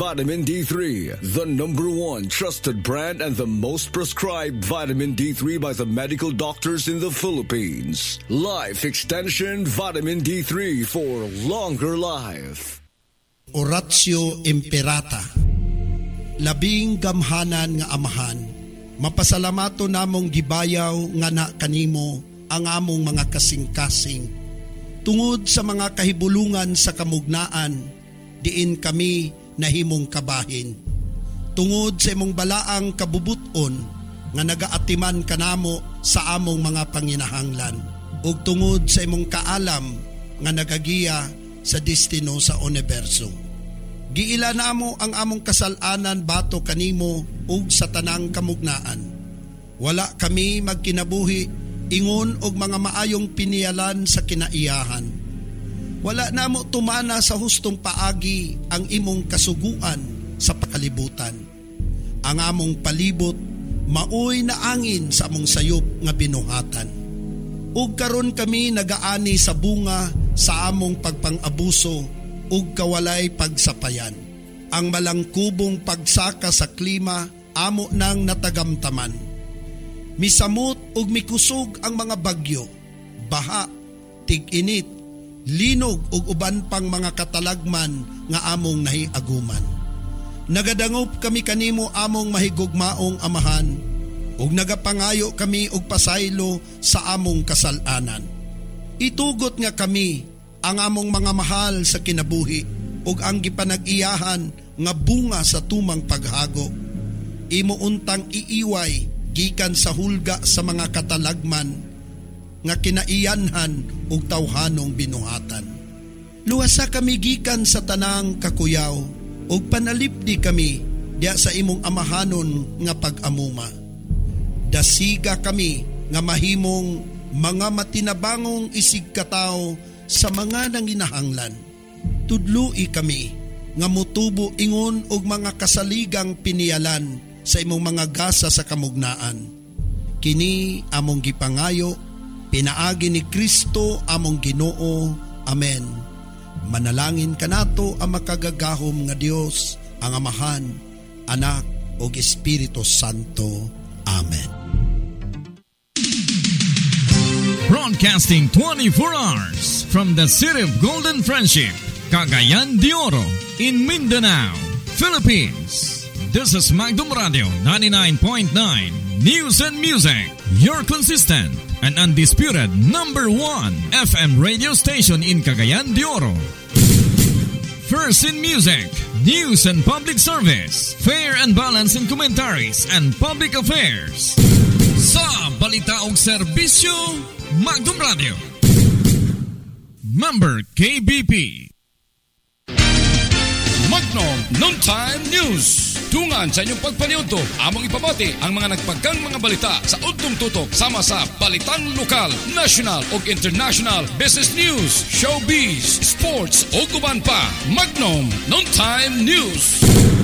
Vitamin D3, the #1 trusted brand and the most prescribed vitamin D3 by the medical doctors in the Philippines. Life Extension Vitamin D3 for longer life. Oratio Imperata. Labing gamhanan nga amahan, mapasalamato namong gibayaw nga na kanimo ang among mga kasing-kasing. Tungod sa mga kahibulungan sa kamugnaan, diin kami nahimong kabahin. Tungod sa imong balaang kabubuton nga nagaatiman kanamo sa among mga panginahanglan, ug tungod sa imong kaalam nga nagagiya sa destino sa universo. Giila namo ang among kasalanan bato kanimo ug sa tanang kamugnaan. Wala kami magkinabuhi ingon og mga maayong pinialan sa kinaiyahan. Wala namo tumana sa hustong paagi ang imong kasuguan sa pakalibutan. Ang among palibot maoy na angin sa among sayop nga binuhatan. Ug karon kami nagaani sa bunga sa among pagpang-abuso ug kawalay pagsapayan. Ang malangkubong pagsaka sa klima amo nang natagamtaman. Misamot ug mikusog ang mga bagyo, baha, tig-init, linog ug uban pang mga katalagman nga among nahiaguman. Nagadangop kami kanimo among mahigugmaong amahan, ug nagapangayo kami og pasaylo sa among kasalanan. Itugot nga kami ang among mga mahal sa kinabuhi ug ang gipanag-iyahan nga bunga sa tumang paghago. Imo untang iiway gikan sa hulga sa mga katalagman nga kinaiyanhan ug tawhanong binuhatan. Luwasa kami gikan sa tanang kakuyaw ug panalipdi kami diya sa imong amahanon nga pag-amuma. Dasiga kami nga mahimong mga matinabangong isig kataw sa mga nanginahanglan. Tudloi kami nga mutubo ingon og mga kasaligang pinialan sa imong mga gasa sa kamugnaan. Kini among gipangayo pinaagi ni Kristo among Ginoo. Amen. Manalangin kanato ang makagagahom nga Dios, ang Amahan, Anak ug Espiritu Santo. Amen. Broadcasting 24 hours from the city of Golden Friendship, Cagayan de Oro, in Mindanao, Philippines. This is Magdum Radio 99.9 News and Music, your consistent and undisputed #1 FM radio station in Cagayan de Oro. First in music, news and public service, fair and balanced in commentaries and public affairs. Sa balita ug serbisyo, Magdum Radio. Member KBP. Magnum Noontime News. Dungan sa inyong pagpaniudto, among ipabati ang mga nagpagkang mga balita sa udtong tutok sama sa balitang lokal, national ug international, business news, showbiz, sports ug uban pa. Magnum Noontime News.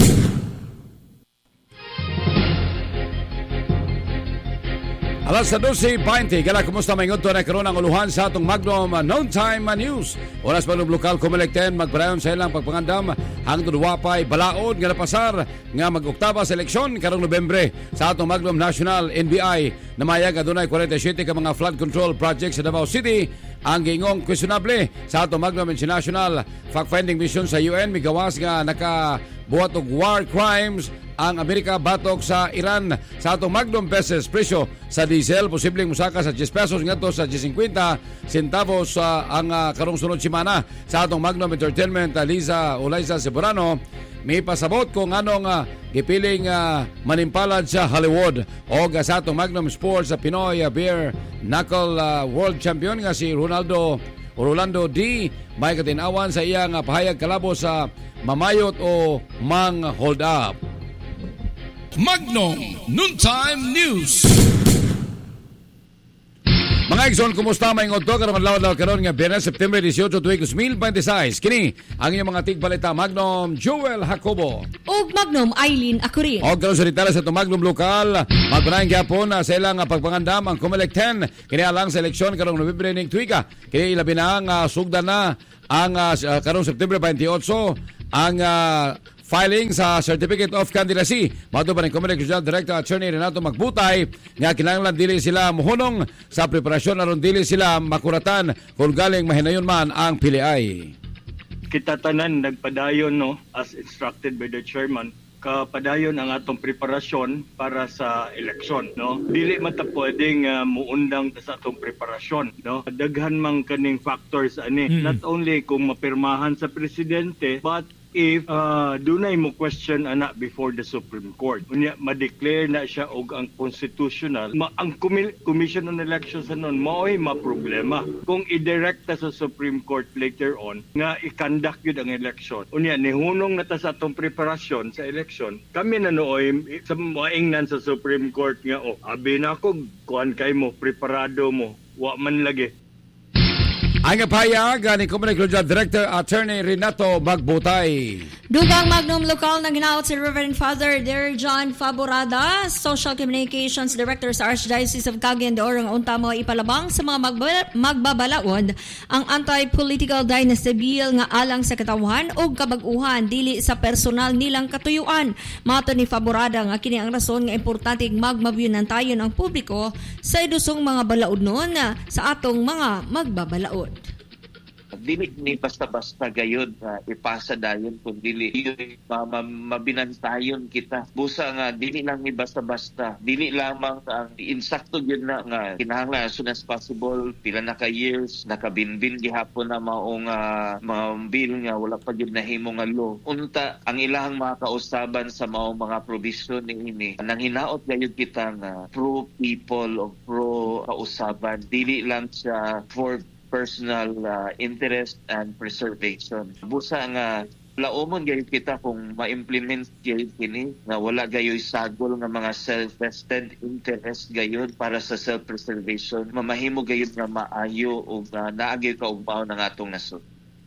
Alas sa 12:20, kala kumusta may ngunto na karoon ang uluhan sa atong Magnum Noontime News. Oras pa ng lokal kumelekten, magparayon sa ilang pagpangandam hangtod wapay balaod nga napasar nga mag-oktaba sa eleksyon karong Nobyembre sa atong Magnum National NBI. Namayag adunay 47 ka mga flood control projects sa Davao City. Ang gingong questionable sa atong Magnum International fact-finding mission sa UN migawas nga nakabuhat og war crimes ang Amerika batok sa Iran. Sa atong Magnum pesos presyo sa diesel posibleng musaka sa 10 pesos ngadto sa 50 centavos ang karong sunod semana. Sa atong Magnum Entertainment Liza Seborano may pasabot kung anong gipiling manimpalad sa Hollywood. O sa atong Magnum Sports sa Pinoy Beer Knuckle World Champion nga si Rolando D. may katinawan sa iyang pahayag kalabo sa mamayot o mang hold up. Magnum Noontime News. Mga igsoon, kumusta may ngodto karong adlaw karon nga Biyernes September 18 tuig 2026. Kini ang inyong mga tigbalita Magnum Joel Jacobo ug Magnum Eileen Acurin. Og karon sa ritala sa Magnum lokal, magpanayon gyapon sa ilang pagpangandam ang Comelec 10 kini alang sa eleksyon karong Nobyembre ning tuiga. Kini labi na ang sugdan na ang karong September 28 ang filing sa Certificate of Candidacy. Mato pa rin Comelec Regional Director Attorney Renato Magbutay nga kinahanglan dili sila muhunong sa preparasyon aron dili sila makuratan kung galing mahinayon man ang piliay. Kita tanan nagpadayon as instructed by the chairman kapadayon ang atong preparasyon para sa eleksyon, dili man ta pwedeng muundang sa atong preparasyon, daghan man kaning factors ani, not only kung mapirmahan sa presidente but if dunay mo question ana before the Supreme Court, unya ma-declare na siya og ang constitutional, ang Commission on Elections anon mao'y maproblema kung i-directa sa Supreme Court later on nga i-conduct yun ang election. Unya nihunong na ta sa atong preparasyon sa election, kami na nooy sa maingnan sa Supreme Court nga abi na ko kuan kay mo preparado mo wa man lagi. Ang pahayag ni Comelec Regional Director Attorney Renato Magbutay. Dugang Magnum Local nang ginaot si Reverend Father Dear John Faborada, Social Communications Director sa Archdiocese of Cagayan de Oro, unta mo ipalabang sa mga magbabalaod ang anti-political dynasty bill nga alang sa katawhan o kabag-uhan dili sa personal nilang katuyuan. Mato ni Faborada nga kini ang rason nga importante magmabyunan tayo ang publiko sa idusong mga balaod noon sa atong mga magbabalaod. Dili ni basta-basta gayud ipasa dayon kun dili mabinantayon kita. Busa nga dili lang ni basta-basta, dili lamang ang insakto gyud na nga kinahanglan as soon as possible, pila na ka years nakabinbin gihapon na maong mga bill nga wala pa gyud nahimo nga law. Unta ang ilahang mga kausaban sa maong mga provision niini nang hinaot gayud kita nga pro people o pro kausaban, dili lang siya for personal interest and preservation. Busa nga laomon gayud kita kung ma-implement gayud kini nga wala gayoy sagol nga mga self-vested interest gayud para sa self-preservation. Mamahimo gayud nga maayo o naagay kaugmao ng atong nasod.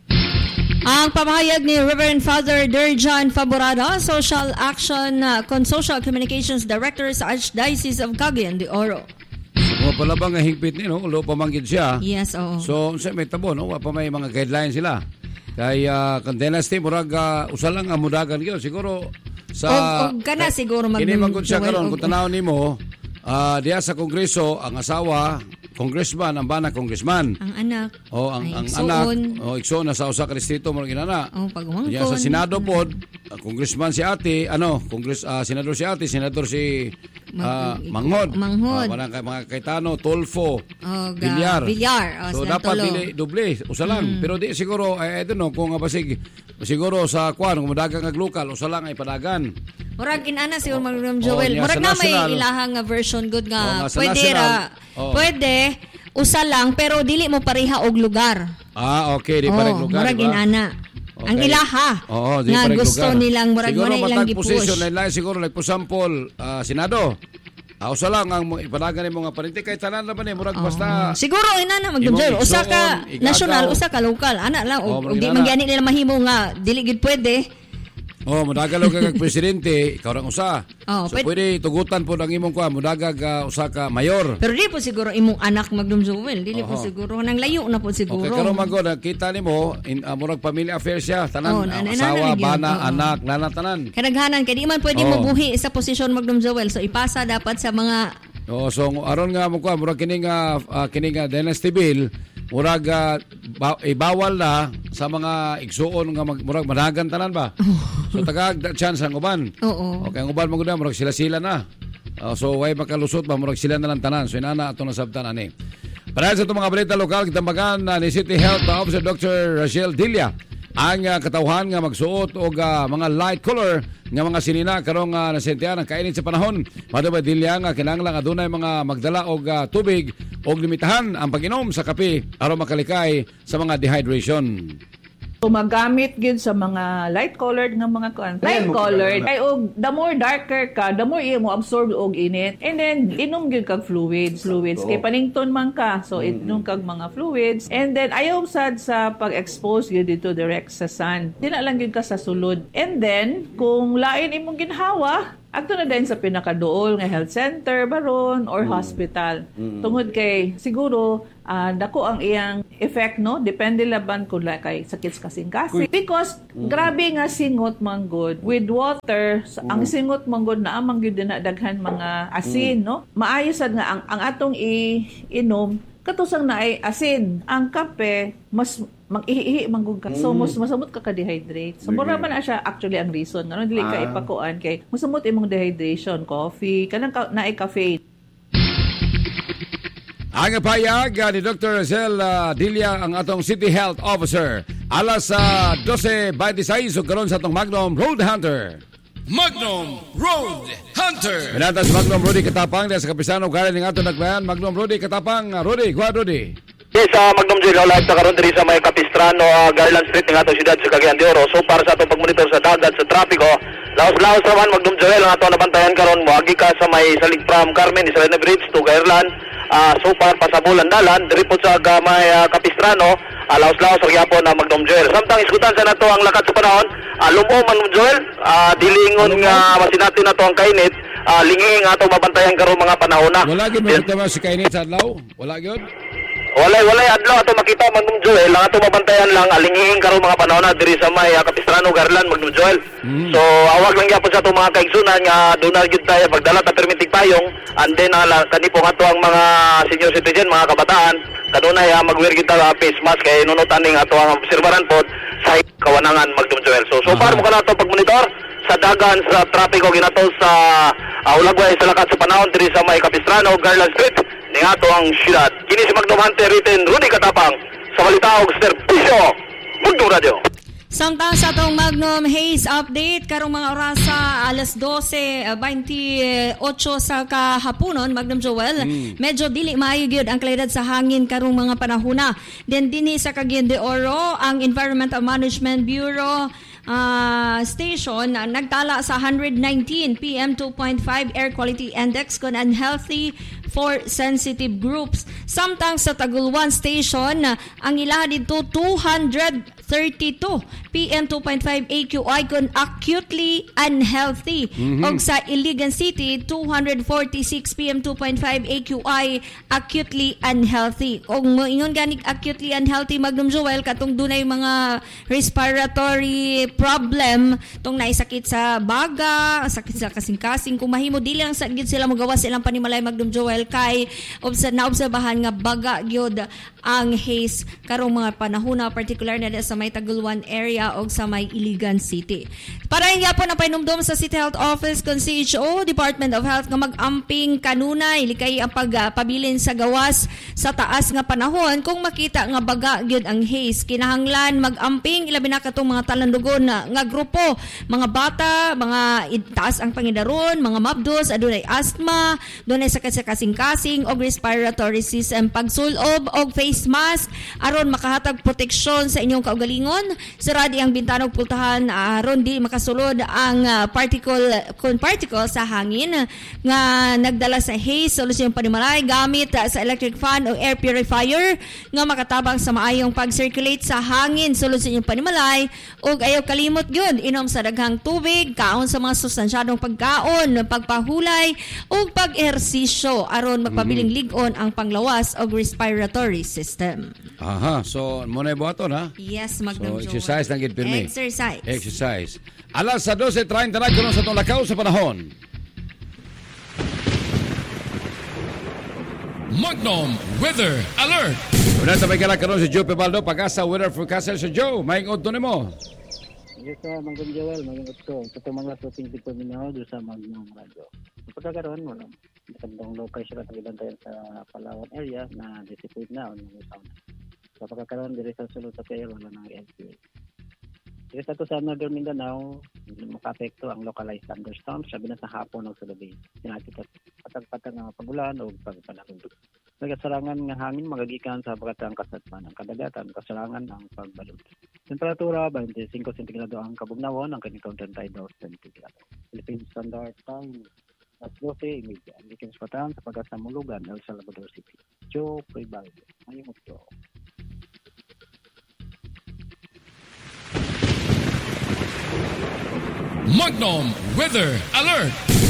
Ang pamahayag ni Reverend Father Dear John Faborada, Social Action Social Communications Director sa Archdiocese of Cagayan de Oro. Wa pala ba nga higpit ni lo pamanggid siya. Yes, oo. So sa may tabo wa pa may mga guidelines sila. Kay kan dynasty murag usa lang ang mudagan gyud siguro sa og kana siguro kini magud siya karon kung tanaw nimo diya sa kongreso ang asawa congressman, ang bana congressman. Ang anak. O ang anak igsoon na sa usa ka distrito murag inana. Diya sa Senado pod congressman si ate, senador si ate, senador si Manghod. Mga Cayetano, Tolfo, Villar. So dapat dili doble, usa lang. Pero di siguro I don't know kung basig siguro sa kwan kung madagang ag lokal usa lang ay padagan. Murag inana si Ma'am Joel. Murag na may ilahang version good nga pwede usa lang pero dili mo pareha og lugar. Okay, di pareha lugar. Murag inana. Okay. Ang ilaha nga gusto lugar. Nilang murag mo na ilang gipush. Siguro matag position siguro like for example Senado. Usa lang ang ipanagan nimo nga parinti kay tanan na ba ni murag basta. Siguro inana magdudyo usa ka national, usa ka local. Ana lang og di man gani nila mahimo nga dili gid pwede. Mudagalaw kag presidente, ikaw rang usa. So pwede tugutan po ang imong kuha, mudagag usa ka mayor. Pero di po siguro imong anak Magdum Joel, dili po siguro nang layo na po siguro. Okay, karon magod kita nimo murag family affairs siya, tanan asawa, bana, anak, tanan. Kadaghanan kay di man pwede mo buhi sa posisyon Magdum Joel, so ipasa dapat sa mga so aron nga mo kuha murag kini nga dynasty bill. Murag ibawal na sa mga igsuon nga murag managan tanan ba. So tagag chance ang uban. Okay, ang uban magud murag sila na. So way makalusot ba murag sila na lang tanan. So inana ato nasabtan ani. Para sa itong mga balita lokal kitambagan ni City Health Officer Dr. Rachel Dilia ang katawhan nga magsuot og mga light color nga mga sinina karong nasentian ang kainit sa panahon. Madto ba Dilia nga kinahanglan adunay mga magdala og tubig og limitahan ang pag-inom sa kape aron makalikay sa mga dehydration. Magamit gid sa mga light colored nga mga light colored ay og the more darker ka the more mo absorb og init and then inom gyud kag fluids kay panington man ka so inom kag mga fluids and then ayaw sad sa pag-expose gyud dito direct sa sun dili lang gyud ka sa sulod and then kung lain imong ginhawa Adto na din sa pinakaduol nga health center baron or hospital. Tungod kay siguro dako ang iyang effect, no, depende laban kung kay sakit kasing-kasing, because grabe nga singot manggod with water. Ang singot manggod na amang gyud na daghan mga asin, no, maayo sad nga ang atong iinom katusang na ay asin. Ang kape mas mag-ihi manggod ka, so masamot ka ka-dehydrate. So mura man na siya actually ang reason ngano dili ka ipakuan kay masamot imong dehydration, coffee kanang naay caffeine. Ang payag ni Dr. Rosel Dilia, ang atong City Health Officer. Alas 12:26 ug karon sa atong Magnum Road Hunter. Magnum Road Hunter. Pinatas Magnum Rudy Katapang sa Kapisano galing ng ato nagbayan. Magnum Rudy Katapang. Rudy, go Rudy. Yes, Magnum Joel, live sa karon diri sa may Capistrano, Garland Street ng atong siyudad sa Cagayan de Oro. So para sa atong pagmonitor sa dagat sa trapiko, laos-laos naman Magnum Joel ang atong nabantayan karon, moagi ka sa may salig from Carmen, Israel Bridge to Garland. So far pasabulan dalan diri po sa may Capistrano, laos-laos sa gyapon na Magnum Joel. Samtang isgutan sa nato ang lakat sa panahon, lumo Magnum Joel, dilingon nga masinati nato ang kainit, linging ato mabantayan karon mga panahon na. Wala gyud makita si kainit sa adlaw? Wala gyud? Walay adlaw ato makita Magnum Joel, lang ato mabantayan lang alingihing karon mga panahon na diri sa may Capistrano Garland Magnum Joel. So awag lang gyapon sa ato mga kaigsunan nga doon na gyud tayo pagdala ta permitig payong, and then kani po ato ang mga senior citizen, mga kabataan kanunay mag-wear gyud ta face mask kay nunutan ning ato ang obserbaran pod sa kawanangan Magnum Joel. So far mo kana ato pagmonitor sa dagan sa trapiko ginato sa Ulagway sa lakat sa panahon diri sa may Capistrano Garland Street ning ato ang siyudad. Kini si Magnum Hunter written Rudy Katapang sa balita og serbisyo Magnum Radio. Samtang sa atong Magnum Haze update karong mga oras sa alas 12:28 sa kahaponon, Magnum Joel, medyo dili maayo gyud ang kalidad sa hangin karong mga panahona. Then dinhi sa Cagayan de Oro, ang Environmental Management Bureau station nagtala sa 119 PM 2.5 air quality index kun unhealthy for sensitive groups. Samtang sa Taguluan station ang ilaha dito 232 PM 2.5 AQI kun acutely unhealthy. Og sa Iligan City 246 PM 2.5 AQI acutely unhealthy. Og moingon gani acutely unhealthy Magnum Joel katong dunay mga respiratory problem, tong naisakit sa baga, sakit sa kasing-kasing, kung mahimo dili lang sa gid sila magawa silang panimalay Magnum Joel kay naobserbahan nga baga gyud ang haze karong mga panahona, particular na sa may Taguluan area o sa may Iligan City. Para gyapon ang painumdum sa City Health Office kon CHO Department of Health nga mag-amping kanunay likay ang pagpabilin sa gawas sa taas nga panahon kung makita nga baga gyud ang haze. Kinahanglan mag-amping ilabi na katong mga talandugon nga grupo, mga bata, mga taas ang pangidaron, mga mabdos, adunay asthma, dunay sakit sa kasing-kasing og respiratory system. Pagsulob og face mask aron makahatag proteksyon sa inyong kaugalingon. Saradi ang bintana ug pultahan aron di makasulod ang particle sa hangin nga nagdala sa haze. Solusyon panimalay gamit sa electric fan o air purifier nga makatabang sa maayong pag-circulate sa hangin. Solusyon panimalay ug ayaw kalimot gyud inom sa daghang tubig, kaon sa mga sustansyadong pagkaon, pagpahulay ug pag-ehersisyo aron magpabiling ligon ang panglawas og respiratory system. Aha, so mo na buhaton ha? Yes, Magnum Joel. Exercise lang gid pirmi. Exercise. Alas sa 12:30 na karon sa atong lakaw sa panahon. Magnum Weather Alert. Una ta may karon si Joe Pebaldo, Pag-asa Weather Forecaster sa Joe. Maingod to nimo. Yes, Magnum Joel, maingod ko. Sa mga shooting dito minaw sa Magnum Radio. Pagkakaroon mo lang. Magandang low pressure at nagibantayan sa Palawan area na dissipate na o sound. Sa pagkakaroon diri sa sulod sa Cairo wala ng LPA. Diri sa sa Northern Mindanao, maka-apekto ang localized thunderstorms sabi na sa hapon o sa gabi. Sinakita patag-patag nga pagulan o pagpanahon. Nagasarangan nga hangin magagikan sa pagkatang kasatman ang kadagatan, kasarangan ang pagbalot. Temperatura 25 centigrado ang kabugnawan, ang kanilang tide 20 Philippine Standard Time at 12 imidya. Likin Spatan sa Pag-asa Mulugan, El Salvador City. Joe Pebaldo. Ayun ito. Magnum Weather Alert.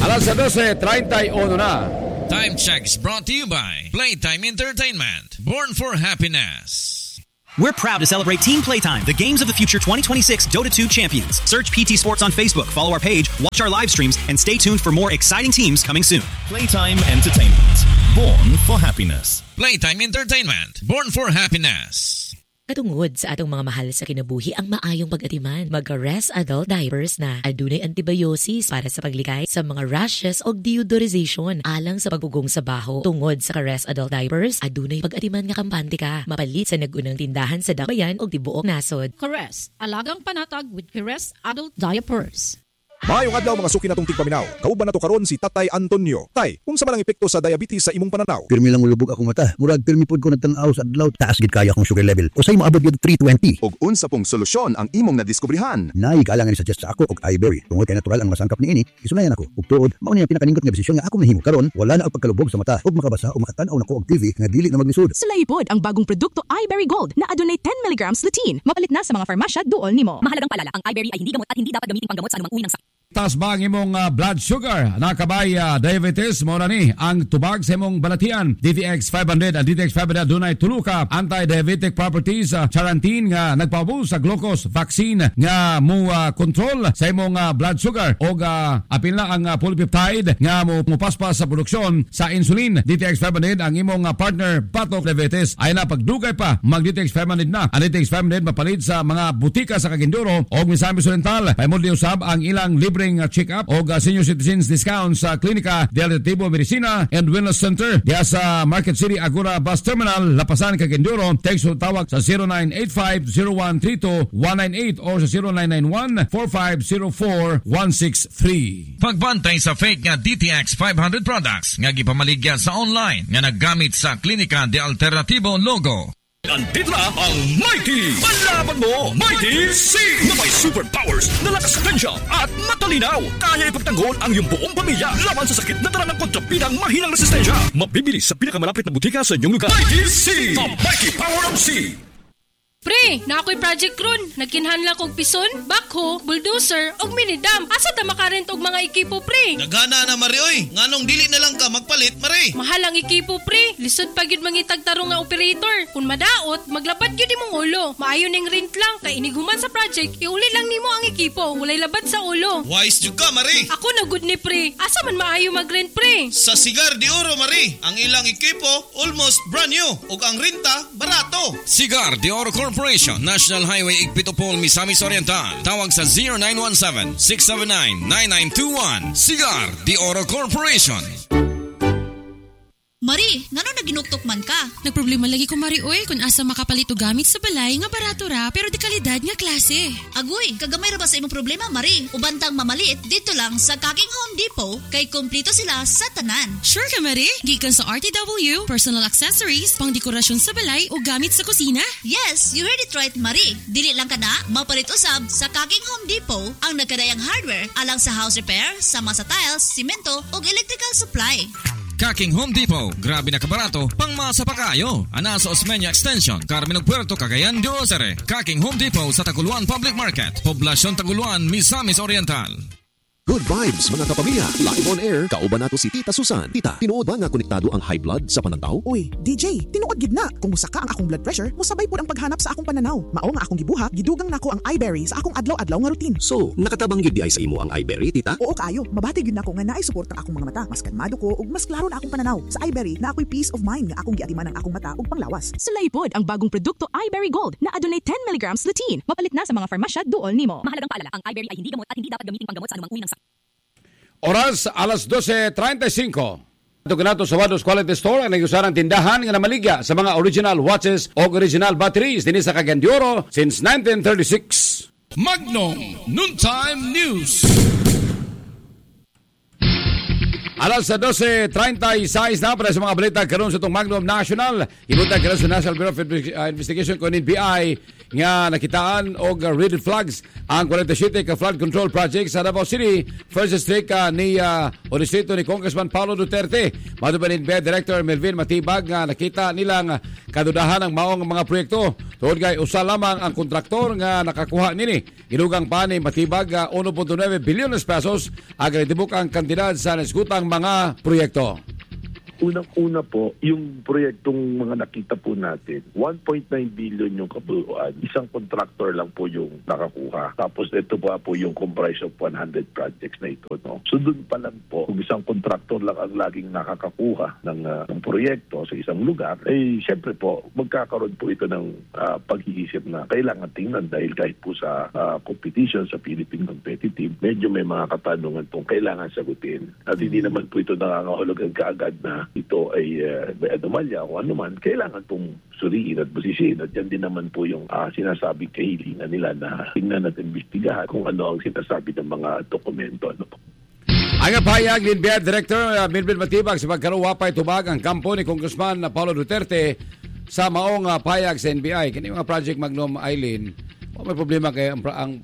Alas 12:31 na. Time checks brought to you by Playtime Entertainment. Born for happiness. We're proud to celebrate Team Playtime, the Games of the Future 2026 Dota 2 champions. Search PT Sports on Facebook, follow our page, watch our live streams, and stay tuned for more exciting teams coming soon. Playtime Entertainment. Born for happiness. Playtime Entertainment. Born for happiness. Katungod sa atong mga mahal sa kinabuhi ang maayong pag-atiman. Mag-Rest Adult Diapers na. Adunay antibiosis para sa paglikay sa mga rashes o deodorization alang sa pagugong sa baho. Tungod sa Rest Adult Diapers, adunay pag-atiman nga kampante ka. Mapalit sa nagunang tindahan sa Dakbayan o tibuok nasod. Rest, alagang panatag with Rest Adult Diapers. Maayong adlaw mga suki natong tigpaminaw. Kauban nato karon si Tatay Antonio. Tay, kung sa malang epekto sa diabetes sa imong pananaw? Pirmi lang ulubog akong mata. Murag pirmi pod ko nagtan-aw sa adlaw. Taas gid kaya akong sugar level. Usay moabot gyud 320. Og unsa pong solusyon ang imong nadiskubrihan? Nay kailangan i-suggest sa ako og iBerry. Tungod kay natural ang masangkap niini, isulayan ako. Ug tuod, mao ni ang pinakaningot nga desisyon nga ako nahimo karon. Wala na ang pagkalubog sa mata ug makabasa o makatan-aw nako og TV nga dili na maglisod. Sulaipod ang bagong produkto iBerry Gold na adunay 10 mg lutein. Mapalit na sa mga farmasya duol nimo. Mahalagang paalala, ang iBerry ay hindi gamot at hindi dapat gamitin panggamot sa anumang uri ng sakit. Taas ba ang imong blood sugar? Nakabay diabetes mo na ni ang tubag sa imong balatian. DTX 500 at DTX 500 dunay tulo ka anti-diabetic properties. Charantin nga nagpabul sa glucose vaccine nga mo control sa imong blood sugar. O apil na ang polypeptide nga mo paspas sa produksyon sa insulin. DTX 500 ang imong partner patok diabetes. Ay na pagdugay pa mag DTX 500 na. Ang DTX 500 mapalit sa mga butika sa Caginduro o Misamis Oriental. Paimod usab ang ilang libre check-up o senior citizens discount sa Klinika de Alternativo Medicina and Wellness Center diya sa Market City Agora Bus Terminal, Lapasan, Caginduro. Text o tawag sa 0985-0132-198 o sa 0991-4504-163. Pagbantay sa fake nga DTX 500 products nga gipamaligya sa online nga naggamit sa Klinika de Alternativo logo. Andito na ang Mighty! Palaban mo, Mighty C! Na may superpowers na lakas tensya at matalinaw. Kaya ipagtanggol ang iyong buong pamilya laban sa sakit na dala ng kontrabidang mahinang resistensya. Mabibili sa pinakamalapit na butika sa inyong lugar. Mighty C! The Mighty Power of C! Pre, na ako'y Project Rune. Nagkinhanla kong pison, backhoe, bulldozer, og minidam. Asa ta makarent og mga ekipo, pre? Nagana na, Mari, oy. Nganong dili na lang ka magpalit, Mari? Mahal ang ekipo, pre. Lisod pa gyud mangitag tarong nga operator. Kung madaot, maglapat gyud imong ulo. Maayo ning rent lang, kay iniguman sa project, iuli lang nimo ang ekipo. Walay labat sa ulo. Wise jud ka, Mari. Ako na good ni, pre. Asa man maayo mag-rent, pre? Sa Cigar de Oro, Mari. Ang ilang ekipo, almost brand new. Ug ang renta, barato. Cigar de Oro Corporation, National Highway Igpitopol, Misamis Oriental. Tawag sa 0917-679-9921. Cigar de Oro Corporation. Mari, ngano naginuktok man ka? Nagproblema lagi ko, Mari, oy, kung asa makapalit o gamit sa balay nga barato ra, pero di kalidad nga klase. Agoy, kagamay ra ba sa imong problema, Mari? Ubantang mamaliit dito lang sa Kaking Home Depot, kay kumplito sila sa tanan. Sure ka, Mari? Gikan sa RTW, personal accessories, pang dekorasyon sa balay o gamit sa kusina? Yes, you heard it right, Mari. Dili lang ka na, mapalit usab sa Kaking Home Depot ang nagkadayang hardware alang sa house repair, sama sa tiles, simento o electrical supply. Kaking Home Depot, grabe na kabarato, pangmasa pa kayo. Ana sa Osmeña Extension, Carmen Puerto, Cagayan de Oro. Kaking Home Depot sa Taguluan Public Market, Poblasyon Taguluan, Misamis Oriental. Good vibes mga kapamilya. Live on air, kauban nato si Tita Susan. Tita, tinuod ba nga konektado ang high blood sa pananaw? Uy, DJ, tinuod gid na. Kung musaka ang akong blood pressure, musabay pud ang paghanap sa akong pananaw. Mao nga akong gibuhat, gidugang nako ang iBerry sa akong adlaw-adlaw nga routine. So, nakatabang gyud di ay sa imo ang iBerry, Tita? Oo kayo, mabati gyud nako nga naay support ang akong mga mata. Mas kalmado ko ug mas klaro na akong pananaw. Sa iBerry na ako'y peace of mind nga akong giatiman ang akong mata ug panglawas. Sulaipod ang bagong produkto iBerry Gold na adunay 10 mg lutein. Mapalit na sa mga farmasya duol nimo. Mahalagang paalala, ang iBerry ay hindi gamot at hindi dapat gamitin panggamot sa anumang uri ng sakit. Oras, alas 12:35. Ito kanato sa Wados Quality Store ang nag-usarang tindahan nga namaligya sa mga original watches o original batteries din sa Cagayan de Oro since 1936. Magnum Noontime News. Alas 12:36 na para sa mga balita karon sa itong Magnum National. Ibutan karon sa National Bureau of Investigation kung NBI nga nakitaan og red flags ang 47 ka flood control project sa Davao City. First district ni o distrito ni Congressman Paulo Duterte. Madubanin Director Melvin Matibag nga nakita nilang kadudahan ng maong mga proyekto. Tungod kay usa lamang ang kontraktor nga nakakuha nini. Gidugang pa ni Matibag 1.9 billion pesos ang tibuk ang kantidad sa nasgutang mga proyekto. Unang-una po, yung proyektong mga nakita po natin, 1.9 billion yung kabuluan. Isang contractor lang po yung nakakuha. Tapos ito po yung comprise of 100 projects na ito. No? So doon pa lang po, kung isang contractor lang ang laging nakakakuha ng proyekto sa isang lugar, syempre po, magkakaroon po ito ng pag-iisip na kailangan tingnan dahil kahit po sa competition sa Philippine Competitive, medyo may mga katanungan pong kailangan sagutin. At hindi naman po ito nangangahulugan kaagad na ito ay may anomalya o anuman, kailangan pong suriin at busisiin. At yan din naman po yung sinasabing kahilingan nila na tingnan at imbestigahan kung ano ang sinasabi ng mga dokumento. Ano po. Ang pahayag ni NBI Director Melvin Matibag sa pagkaruwapay tubag ang kampo ni Congressman Paulo Duterte sa maong pahayag sa NBI. Kini mga project Magnum Island, may problema kay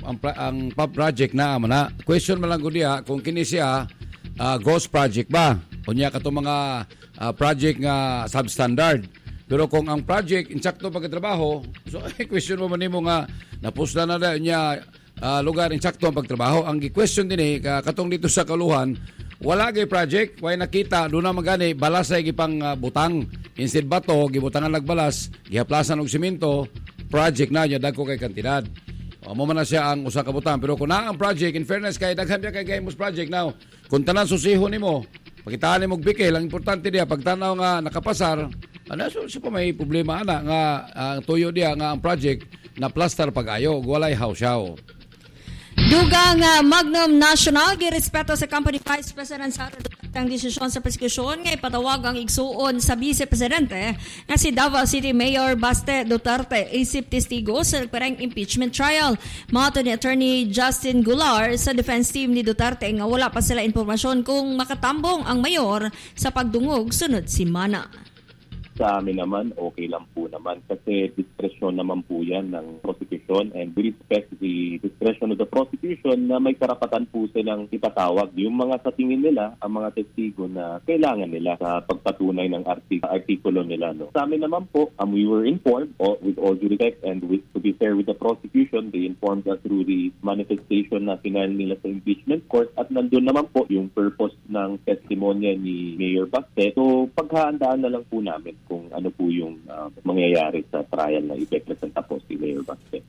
ang project na mana. Question man lang ko diya kung kini siya ghost project ba? Kunya kato mga project nga substandard. Pero kung ang project insakto pagtrabaho, so question mo man nimo nga napusla na niya lugar insakto ang pagtrabaho. Ang gi-question din katong dito sa Kaluhan, wala gay project, way nakita do na magani balasay gipang butang. Instead bato gibutangan nagbalas, gihaplasan og semento, project na niya dagko kay kantidad. Mo man na siya ang usa ka butang, pero kung na ang project in fairness kay daghan biya kay gaymus project now, kung tanan susihon nimo, pakitaan nimo og bikil, ang importante diya pagtanaw nga nakapasar, so pa may problema ana nga ang tuyo diya nga ang project na plaster pag-ayo, walay hawsyaw. Dugang Magnum National girespeto sa company Vice President Sara Duterte ang desisyon sa prosekusyon nga ipatawag ang igsuon sa Vice Presidente nga si Davao City Mayor Baste Duterte isip testigo sa parang impeachment trial. Mato ni Attorney Justin Goulart sa defense team ni Duterte nga wala pa sila impormasyon kung makatambong ang mayor sa pagdungog sunod simana. Sa amin naman, okay lang po naman kasi discretion naman po yan ng prosecution and we respect the discretion of the prosecution na may karapatan po silang ipatawag yung mga sa tingin nila, ang mga testigo na kailangan nila sa pagpatunay ng artikulo nila. No? Sa amin naman po, we were informed with all due respect and to be fair with the prosecution, they informed us through the manifestation na final nila sa impeachment court at nandun naman po yung purpose ng testimonya ni Mayor Baste. So paghahandaan na lang po namin kung ano po yung mangyayari sa trial na ipepresenta po si Mayor Baste.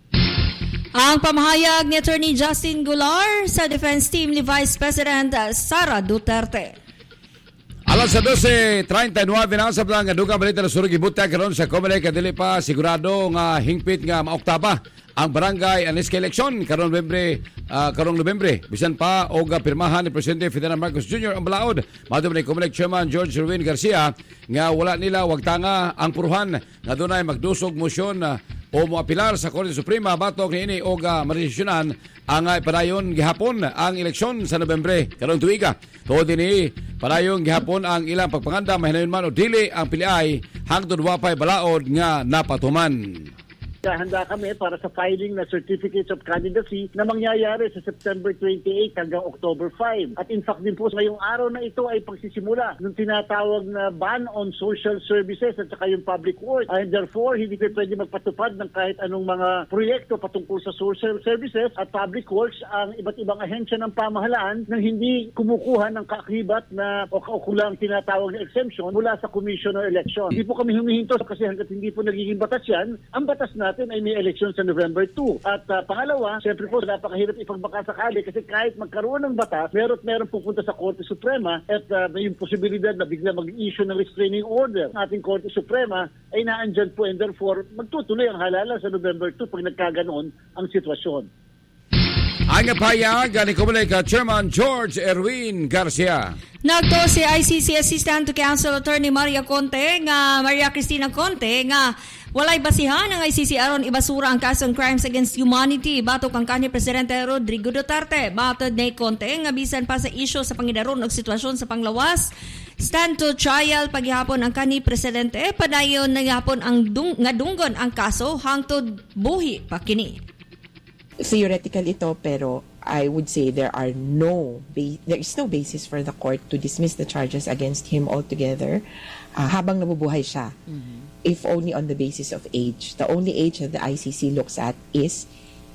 Ang pamahayag ni Attorney Justin Goulart sa defense team ni Vice President Sara Duterte. Alas sa 12:39 na sa nga dugang balita na surug ibutang karon sa Comelec dili pa sigurado nga hingpit nga maoktaba ang barangay Anisca election karong Nobyembre. Bisan pa og pirmahan ni Presidente Ferdinand Marcos Jr. ang balaod. Madto ni Comelec Chairman George Erwin Garcia nga wala nila wagtanga ang puruhan nga dunay magdusog motion o moapilar sa Korte Suprema batok niini og maresisyonan ang padayon gihapon ang eleksyon sa Nobyembre karong tuiga. Tuod dinhi padayon gihapon ang ilang pagpanganda mahinayon man o dili ang piliay hangtod wapay balaod nga napatuman. Handa kami para sa filing na Certificates of Candidacy na mangyayari sa September 28 hanggang October 5. At in fact din po ngayong araw na ito ay pagsisimula ng tinatawag na ban on social services at saka yung public works. And therefore, hindi pa pwede magpatupad ng kahit anong mga proyekto patungkol sa social services at public works ang iba't ibang ahensya ng pamahalaan nang hindi kumukuha ng kaakibat na o kulang tinatawag na exemption mula sa Commission on Election. Hindi po kami humihinto kasi hanggat hindi po nagiging batas yan, ang batas natin ay may eleksyon sa November 2. At pangalawa, siyempre po napakahirap ipagbakasakali kasi kahit magkaroon ng batas, meron pupunta sa Korte Suprema at may yung posibilidad na bigla mag-issue ng restraining order. Ang ating Korte Suprema ay naandyan po and therefore magtutuloy ang halalan sa November 2 pag nagkaganoon ang sitwasyon. Ang pahayag ni Comelec Chairman George Erwin Garcia. Nagto si ICC Assistant to Council Attorney Maria Cristina Conte nga Walay basihan ang ICC aron ibasura ang kasong crimes against humanity batok ang kanhi Presidente Rodrigo Duterte. Batod na konte nga bisan pa sa isyu sa pangidaron og sitwasyon sa panglawas. Stand to trial paghihapon ang kanhi Presidente. Padayon na gihapon ang dunggon ang kaso hangtod buhi pa kini. Theoretical ito pero I would say there is no basis for the court to dismiss the charges against him altogether habang nabubuhay siya. If only on the basis of age. The only age that the ICC looks at is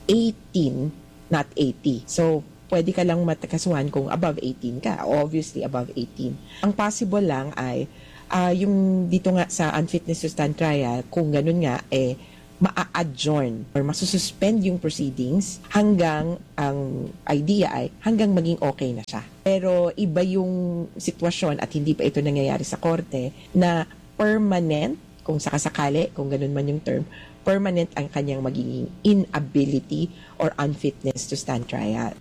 18, not 80. So, pwede ka lang matakasuhan kung above 18 ka. Obviously, above 18. Ang possible lang ay yung dito nga sa unfitness to stand trial, kung ganun nga, ma-adjourn or masususpend yung proceedings hanggang ang idea ay hanggang maging okay na siya. Pero iba yung sitwasyon at hindi pa ito nangyayari sa korte na permanent, kung sakasakali, kung ganun man yung term, permanent ang kanyang magiging inability or unfitness to stand trial.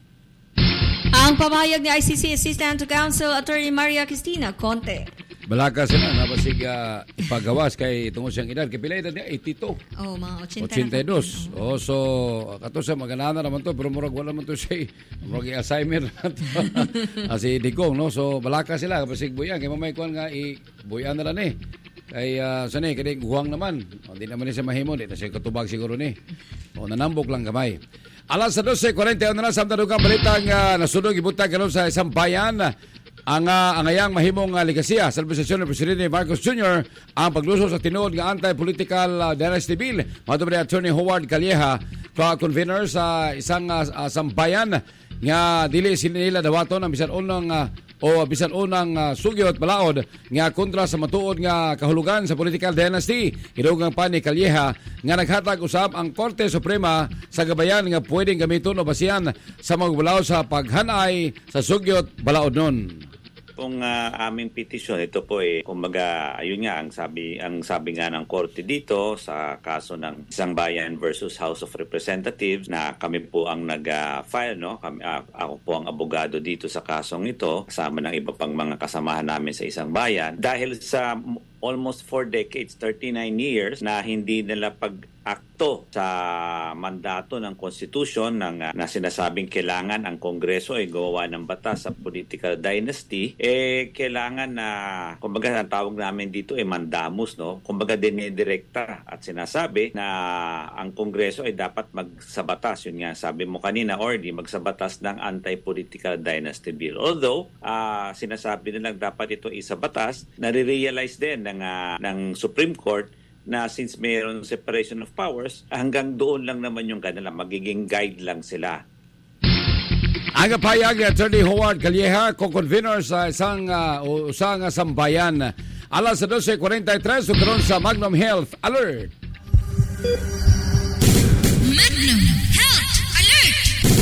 Ang pamahayag ni ICC Assistant to Counsel Attorney Maria Cristina Conte. Balaka sila na basig ipagawas kay tungod siyang edad. Kapila edad niya, 82. Oh, mga 82. So, kato siya maganahan naman to, pero murag wala naman to siya. Murag i-assignment na to. Si Digong, no? So, balaka sila, basig buyan. Kaya mamay kuhan nga, buyan na lang Kay, saan kaya guwang naman. Hindi naman siya mahimo, di na siya katubag siguro nanambok lang kamay. Alas sa 12:41 na sa Amtadugang balitang nasunog ibutang karon sa isang bayan. Ang ayang mahimong ligasiya sa administrasyon ng Presidente Marcos Jr. ang paglusot sa tinuod nga anti-political dynasty bill. Matubay ni Attorney Howard Calleja, convener sa isang sambayan nga dili nila dawaton ang bisan unang sugyot balaod nga kontra sa matuod nga kahulugan sa political dynasty. Hinugang pa ni Calleja nga naghatag usab ang Korte Suprema sa gabayan nga pwedeng gamiton o basihan sa magbalaod sa paghanay sa sugyot balaod nun. Pong aming petisyon, ito po kumbaga, ayun nga, ang sabi nga ng korte dito sa kaso ng Isang Bayan versus House of Representatives na kami po ang nag-file, no? Ako po ang abogado dito sa kasong ito, kasama ng iba pang mga kasamahan namin sa Isang Bayan. Dahil sa almost 4 decades, 39 years na hindi nila pag-akto sa mandato ng Constitution na sinasabing kailangan ang Kongreso ay gawa ng batas sa political dynasty, kailangan na, kumbaga ang tawag namin dito mandamus, no? Kumbaga dinidirekta at sinasabi na ang Kongreso ay dapat magsabatas, yun nga sabi mo kanina, Orly, magsabatas ng anti-political dynasty bill. Although, sinasabi nilang dapat ito isabatas, nare-realize din ng Supreme Court na since mayroon separation of powers, hanggang doon lang naman yung kanila, magiging guide lang sila. Ang payag ni Attorney Howard Calleja, co-convener sa isang sambayan. Alas 12:43, karon sa Magnum Health Alert. Magnum Health Alert!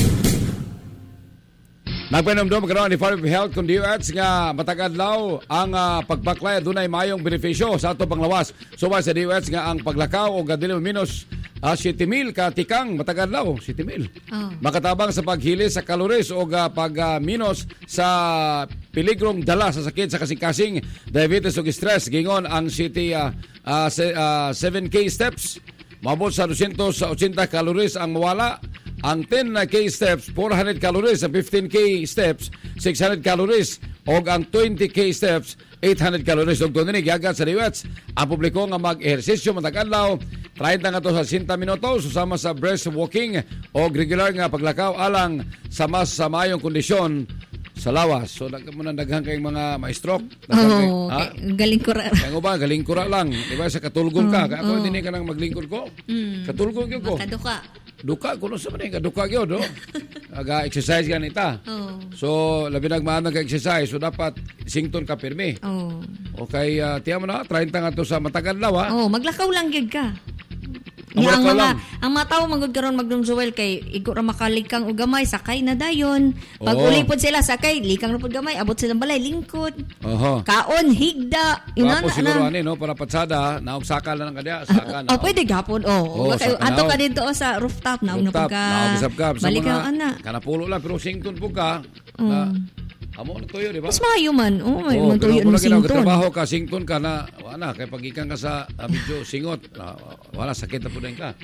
Nagpanomdom karon ni Department of Health kung DOH nga matagadlaw ang pagbaklay dunay mayong benepisyo sa ato panglawas. Subay sa DOH nga ang paglakaw o dili minus 7,000 ka tikang matagadlaw 7,000. Makatabang sa paghili sa kalories o pag-minus sa peligrong dala sa sakit sa kasing-kasing diabetes o stress. Gingon ang city 7K steps. Mabot sa 280 calories ang mawala. Ang 10K steps, 400 calories. Ang 15K steps, 600 calories. O ang 20K steps, 800 calories. Og doon niyagat sa DOH ang publiko nga mag-ehersisyo matag-adlaw 30 nga to sa 60 minutos susama sa brisk walking o regular nga paglakaw alang sa mas sa mayong kondisyon sa lawas. So daghang kay mga ma-stroke. Galing kura. Kaya ba, galing kura lang. Diba sa katulgon ka. Kaya ako hindi ka nang maglingkod ko. Katulgon ko. Makaduka. Duka, kuno sa maning kaduka yun, no? Aga-exercise ka nita. So, labi nagmaan nag-exercise. So, dapat sington ka pirmi. Okay, tiyan mo na, 30 nga to sa matagadlaw, ha? Maglakaw lang gid ka. Ang mga tao manggod karon Magnum Joel kay igo ra makalikang og gamay sakay na dayon. Pag ulipod sila sakay, likang ra pud gamay, abot silang balay lingkod. Kaon higda. Tapos siguro no para patsada, naog sakal na lang kadya, saka na. Pwede gapon. Ato ka dito sa rooftop na pagka. Naog bisab ka. Balik ka ana. Kana pulo lang pero sington pud ka. Amo na tuyo, di ba? Mas maayo man. May tuyo ng sington. Trabaho ka, sington ka na, wala, kaya pag ikan ka sa medyo singot, wala, sakit na po din ka.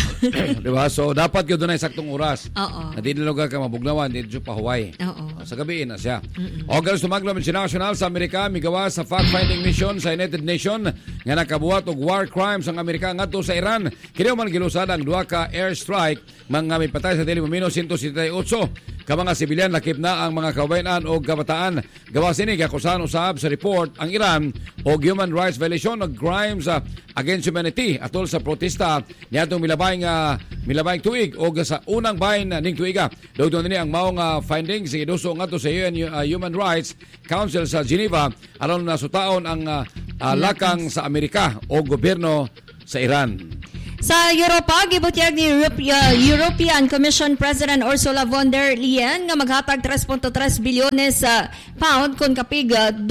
Di ba? So, dapat yun doon ay saktong oras. Oo. Na di nilugar ka mabugnawan, di dito pa Hawaii. Oo. Sa gabiin na siya. August Tumaglo International sa Amerika, migawa sa fact-finding mission sa United Nations nga nakabuhat og war crimes ang Amerika ngadto sa Iran. Kini man gilusad ang duha ka airstrike mga may patay sa dili mamino 178 ka mga sibilyan lakip na ang mga kababayan o kabataan. Gawa sini gakusahan usab sa report ang Iran og human rights violation of crimes against humanity atol sa protesta niadtong milabay tuig o sa unang bahin ning tuiga. Dugtong ni ang maong findings iduso ngadto sa UN Human Rights Council sa Geneva aron nasutaon ang lakang sa Amerika o gobyerno sa Iran. Sa Europa, gibutyag ni European Commission President Ursula von der Leyen nga maghatag 3.3 bilyones pound kung kapig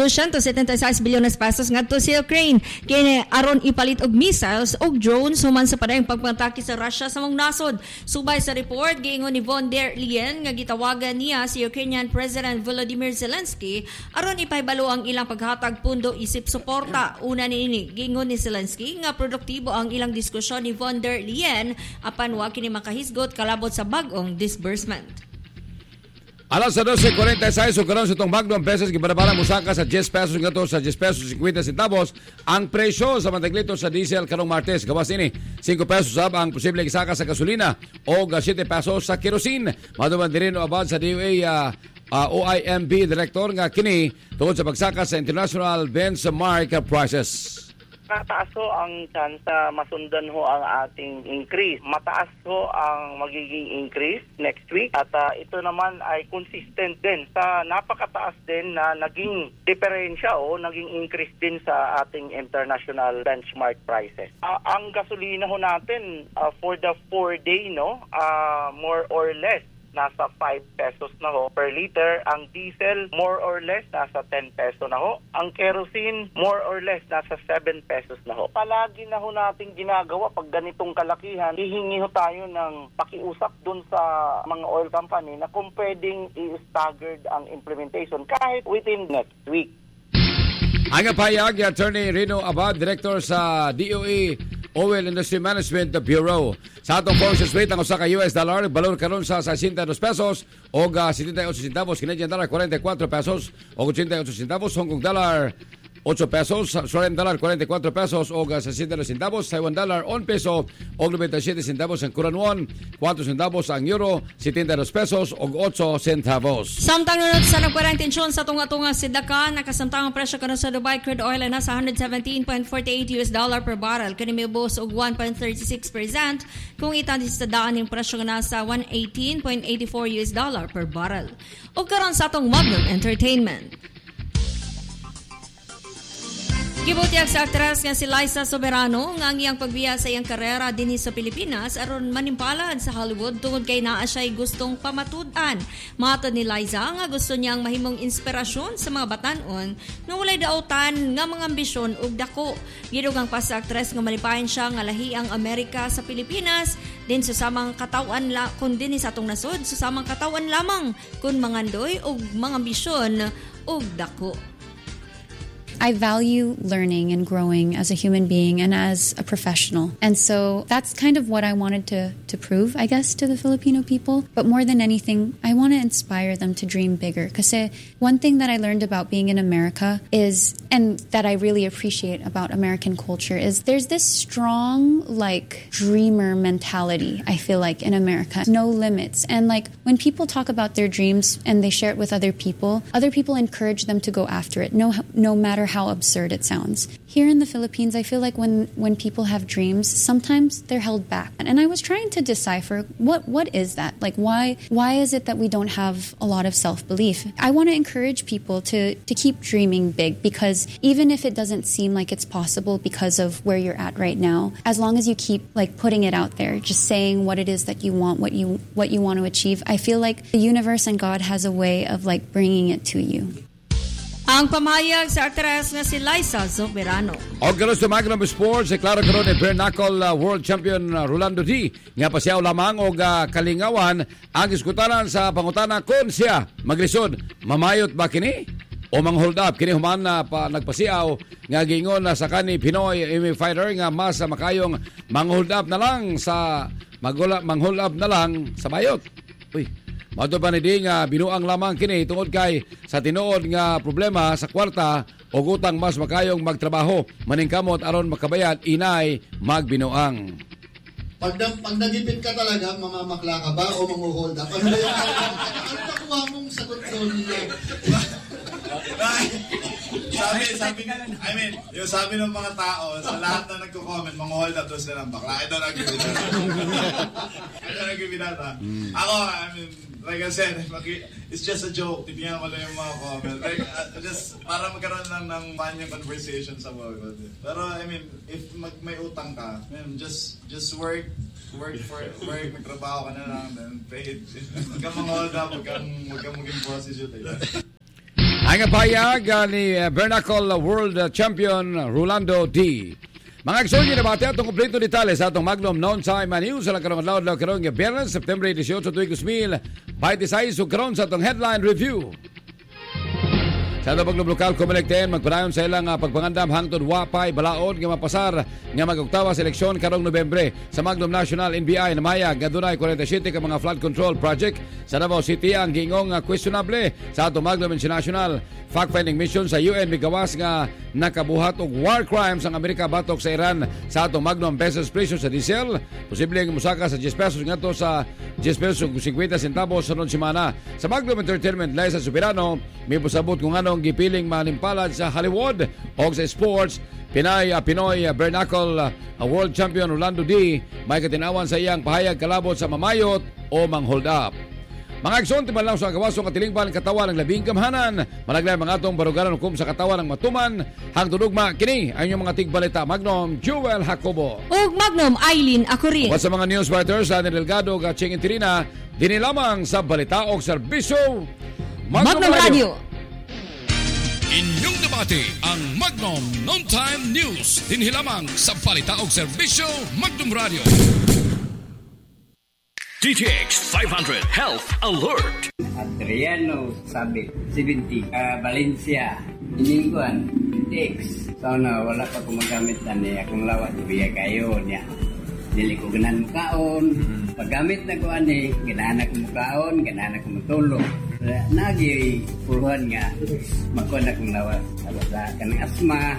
276 bilyones pesos ngadto sa Ukraine. Kini aron ipalit og missiles og drones human sa padayong pagpantake sa Russia sa mong nasod. Subay sa report, giingon ni von der Leyen nga gitawagan niya si Ukrainian President Volodymyr Zelensky aron ipahibalo ang ilang paghatag pundo isip suporta. Una niini, giingon ni Zelensky nga produktibo ang ilang diskusyon ni von der Leyen apan wa kini makahisgot kalabot sa bag-ong disbursement. Alas sa 12:46 karon sa itong bagong pesos gibarabara musaka sa 10 pesos ngato sa 10 pesos 50 centavos ang presyo sa manteglito sa diesel karong Martes. Gawas ini 5 pesos sab ang posible gisaka sa gasolina o 7 pesos sa kerosene. Maduman din abad sa DOA OIMB director nga kini tungod sa pagsaka sa international benchmark prices. Mataas ho ang chance masundan ho ang ating increase. Mataas ho ang magiging increase next week at ito naman ay consistent din sa napakataas din na naging diferensya o naging increase din sa ating international benchmark prices. Ang gasolina ho natin for the 4-day more or less nasa 5 pesos na ho per liter. Ang diesel, more or less, nasa 10 peso na ho. Ang kerosene, more or less, nasa 7 pesos na ho. Palagi na ho natin ginagawa pag ganitong kalakihan, hihingi ho tayo ng pakiusap dun sa mga oil company na kung pwedeng i-staggered ang implementation kahit within next week. Ang payag Attorney Rino Abad, Director sa DOE Oil Industry Management Bureau. Sa atong forex rate ang usa ka US dollar balor karon sa 62 pesos o 78 centavos, Canadian dollar 44 pesos o 88 centavos, Hong Kong dollar 8 pesos, Australian dollar 44 pesos o 62 centavos, Taiwan dollar 1 peso o 97 centavos ang Korean won, 4 centavos ang euro, 72 pesos o 8 centavos. Samtang nunod sa nagparang tensyon sa tunga-tunga sidaka, nakasamtang ang presyo karon sa Dubai crude oil ay nasa $117.48 per barrel. Kani may ubos og 1.36% kung itandis sa daan ng presyo nga nasa $118.84 per barrel. O karon sa atong Magnum Entertainment. Gibutyag sa aktres nga si Liza Soberano nga ang iyang pagbiya sa iyang karera dinhi sa Pilipinas aron manimpalad sa Hollywood tungod kay naa siya'y gustong pamatud-an. Matod ni Liza nga gusto niyang mahimong inspirasyon sa mga batan-on nga walay daotan nga mga ambisyon ug dako. Gidugang pa sa aktres nga malipayon siya nga lahi ang Amerika sa Pilipinas din susamang katawan kun dinhi sa atong nasod susamang katawan lamang kun mangandoy ug mga ambisyon ug dako. I value learning and growing as a human being and as a professional. And so that's kind of what I wanted to prove, I guess, to the Filipino people. But more than anything, I want to inspire them to dream bigger. Because one thing that I learned about being in America is, and that I really appreciate about American culture, is there's this strong, dreamer mentality, I feel like, in America. No limits. And, when people talk about their dreams and they share it with other people encourage them to go after it, no matter how absurd it sounds. Here in the Philippines, I feel like when people have dreams, sometimes they're held back. And I was trying to decipher what is that? Why is it that we don't have a lot of self-belief? I want to encourage people to keep dreaming big, because even if it doesn't seem like it's possible because of where you're at right now, as long as you keep putting it out there, just saying what it is that you want, what you want to achieve, I feel like the universe and God has a way of bringing it to you. Ang pamahayag sa aktres nga si Liza Soberano. O karon sa Magnum Sports, klaro karon ni bare knuckle world champion Rolando D. Nga pasiyaw lamang og kalingawan ang iskutanan sa pangutana kung siya maglisod. Mamayot ba kini? O mang hold up kini human na nagpasiyaw nga gingon na sa kani Pinoy MMA fighter nga mas makayong mang hold up na lang sa mang hold up na lang sa bayot. Uy. Mato pa ni di nga binuang lamang kini tungod kay sa tinuod nga problema sa kwarta o utang mas makayong magtrabaho maningkamot aron makabayad inay magbinuang. Pag nagipit ka talaga, mamamakla ka ba o manguhold up? Ano ba yung ano nakuha mong sagot doon? sabi ng mga tao, sa lahat na nagko-comment, mga hold up doon sila ng bakla. Ito nag-ibinata. Ako, like I said, it's just a joke. Tibigyan ko lang yung mga comment. Like, just para magkaroon lang ng manyang conversation sa mga. Pero, if may utang ka, just work, magtrabaho ka na lang, then pay it. Huwag kang mga hold up, huwag kang maging prostitute. Ang payag ni bare knuckle world champion Rolando D. Mga aksyon yung nabati atong kompleto detalye sa atong Magnum Non-Time News sa lang karong adlaw karong Biyernes, September 18, 2026 ug karon sa atong headline review. Sa atong Magnum Lokal Kumelekten, magpadayon sa ilang pagpangandam hangtod wapay balaod nga mapasar nga mag-oktawa sa eleksyon karong Nobyembre. Sa Magnum National NBI namayag nga dunay 47 ka mga flood control project sa Davao City ang gingong questionable sa atong Magnum International fact-finding mission sa UN migawas nga nakabuhat og war crimes ang Amerika batok sa Iran sa atong Magnum pesos presyo sa diesel posibleng musaka sa 10 pesos ngadto sa 10 pesos ug 50 centavos sa semana. Sa Magnum Entertainment Liza Soberano may pasabot kung anong gipiling manimpalad sa Hollywood o sa sports. Pinoy bare knuckle world champion Rolando D may katinawan sa iyang pahayag kalabot sa mamayot o mang hold up. Mga aksyon, timan lang sa kawasong katilingban katawan ng labing kamhanan. Malaglay mga atong barugaran hukom sa katawan ng matuman. Hangtod ugma, kini ang inyong mga tigbalita. Magnum Joel Jacobo. Ug Magnum Aileen Acurin. Sa mga news writers, Daniel Delgado, Ching Intirina, dinilamang sa balita o serbisyo. Magnum Radio. Inyong debate ang Magnum Non-Time News. Dinhilamang sa balita o serbisyo. Magnum Radio. DTX 500 Health Alert. Adriano Sabi 70 Valencia Iningguan DTX sana wala pa kumagamit na niya akong lawat biya kayo niya dili ko ganan kaon paggamit na ko ani ganahan ko mukaon ganahan ko matulog nagi puluhan nga makon akong lawat sa kanang asma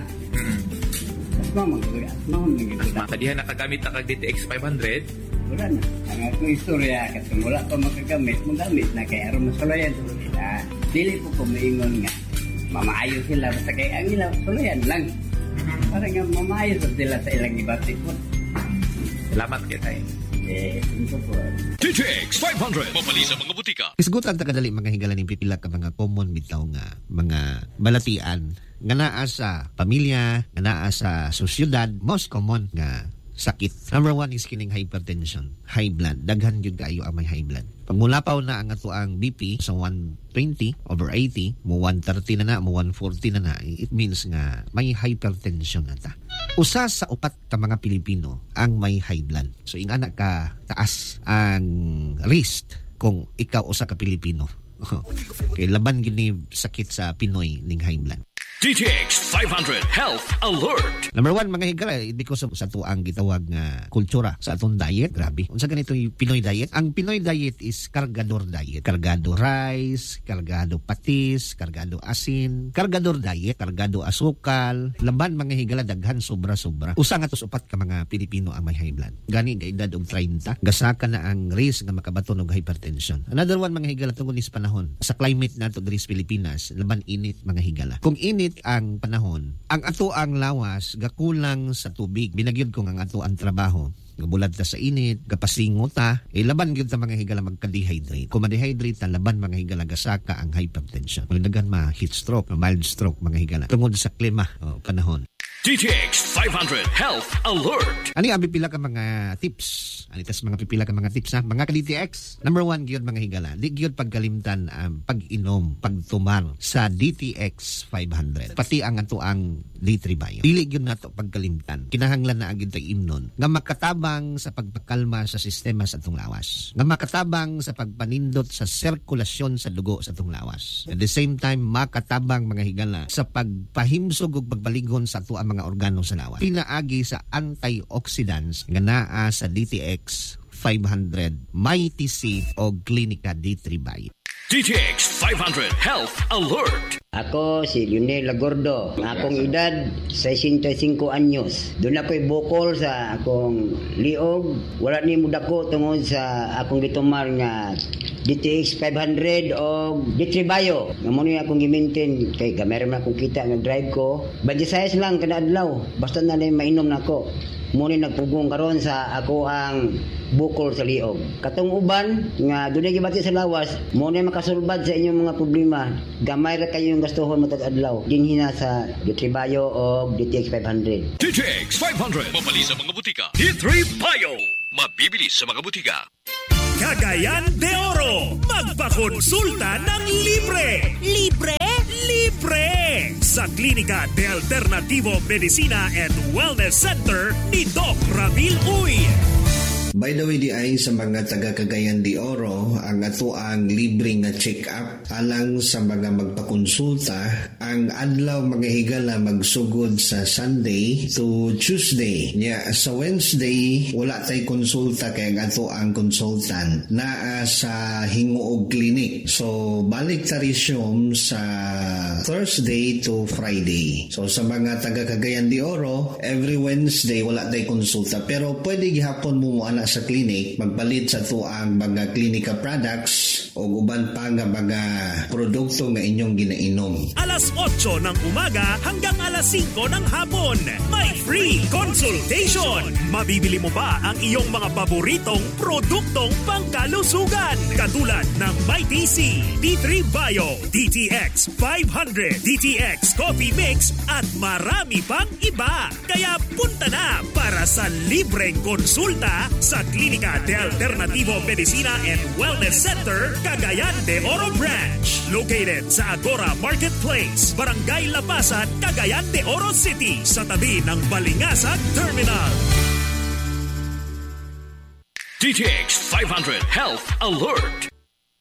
Kadihan nakagamit na kag DTX 500 wala na. Ang akong istorya, kasi wala pa makagamit, magamit na kaya aron masulayan. Dili po ko maingon nga, mamaayo sila, basta kaya ang ilang sulayan lang. Para nga mamaayo sila sa ilang ibati po. Salamat kayo tayo. Ito po. DTX 500, mapali sa mga butika. Isgutan ta kadali mga higalan ng pipila ka mga common bitaw nga mga balatian nga naa sa pamilya, nga naa sa sosyedad, most common nga sakit. Number 1 is kining hypertension, high blood. Daghan gyud kaayo ang may high blood. Pag mulapaw na ang ato ang BP sa 120/80, mo 130 na mo 140 na it means nga may hypertension na ta. Usa sa upat ka mga Pilipino ang may high blood. So ingana ka taas ang risk kung ikaw usa ka Pilipino. Kay laban gini sakit sa Pinoy ning high blood. DTX 500 Health Alert. Number 1 mga higala, because of sa tuang gitawag nga kultura sa atong diet. Grabe. Unsa ganito yung Pinoy diet? Ang Pinoy diet is kargador diet. Kargado rice, kargado patis, kargado asin, kargador diet, kargado asukal. Laban mga higala daghan sobra-sobra. Usa nga tos upat ka mga Pilipino ang may high blood. Gani nga edad og 30, gasaka na ang risk nga makabaton og hypertension. Another one mga higala tungod is panahon. Sa climate nato diri sa Pilipinas, laban init mga higala. Kung init ang panahon, ang ato ang lawas gakulang sa tubig. Binagyod ko ang ato ang trabaho. Gabulad ta sa init, gapasingot ta, laban gyud ta mga higala magka-dehydrate. Kung ma-dehydrate ta, laban mga higala gasaka ang hypertension. Magdagan ma heat stroke, mild stroke mga higala. Tungod sa klima o panahon. DTX 500 Health Alert. Ani ang pipila ka mga tips? Anitas mga pipila ka mga tips ha? Mga ka-DTX. Number 1, gyud mga higala. Di gyud pagkalimtan ang pag-inom, pagtumar sa DTX 500. Pati ang ato ang D3 Bio. Dili gyud nato pagkalimtan. Kinahanglan na agad tay imnon nga makatabang sa pagpakalma sa sistema sa atong lawas. Nga makatabang sa pagpanindot sa sirkulasyon sa dugo sa atong lawas. At the same time makatabang mga higala sa pagpahimsog ug pagbaligon sa ato ang mga organo sa lawas. Pinaagi sa antioxidants nga naa sa DTX 500, Mighty C o Clinica D3 Bio. DTX 500 Health Alert. Ako si Lionel Lagordo. Ang akong edad 65 anyos. Doon ako'y bukol sa akong liog. Wala ni mo dako tungod sa akong gitumar nga DTX 500 o D3 Bio. Nga mo niya akong gimintin kay gamay man akong kita nga drive ko. Badya lang kada adlaw. Basta na mainom na ako. Muna nagpugong karon sa ako ang bukol sa liog. Katong uban nga dunay gibati sa lawas, muna makasulbad sa inyong mga problema. Gamay ra kayo yung gastuhon matag adlaw. Dinhina sa D3 Bio o DTX 500. DTX 500 mabali sa mga butika. D3 Bio mabibili sa mga butika. Cagayan de Oro, magpakonsulta ng libre. Libre? Libre! Sa Klinika de Alternativo Medicina and Wellness Center ni Doc Ramil Uy. By the way, di ay sa mga taga Cagayan de Oro, ang ato ang libre nga check-up alang sa mga magpakonsulta. Ang adlaw mga higala magsugod sa Sunday to Tuesday. Sa Wednesday, wala tay konsulta kay ang ato ang consultant naa sa Hinguog Clinic. So, balik ta resume sa Thursday to Friday. So, sa mga taga Cagayan de Oro, every Wednesday wala tay konsulta. Pero pwede gihapon mo ana sa clinic, magpalit sa to ang mga klinika products o uban pa nga mga produkto nga inyong ginainom. Alas 8 ng umaga hanggang alas 5 ng hapon. May free consultation. Mabibili mo ba ang iyong mga paboritong produktong pangkalusugan? Katulad ng Mighty C, D3 Bio, DTX 500, DTX Coffee Mix at marami pang iba. Kaya punta na para sa libreng konsulta sa Klinika de Alternativo Medicina and Wellness Center, Cagayan de Oro Branch. Located sa Agora Marketplace, Barangay Lapasan, Cagayan de Oro City, sa tabi ng Balingasag Terminal. DTX 500 Health Alert.